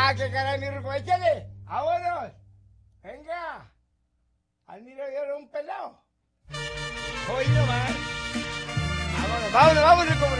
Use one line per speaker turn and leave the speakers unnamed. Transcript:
Ah, qué caray, mi ruco, échale. Vámonos. Venga. Al miro yo un pelado. Oye, nomás. Vámonos, vámonos, vámonos,